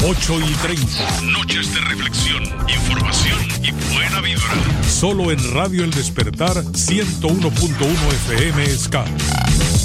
8:30. Noches de reflexión, información y buena vibra. Solo en Radio El Despertar 101.1 FM Ska.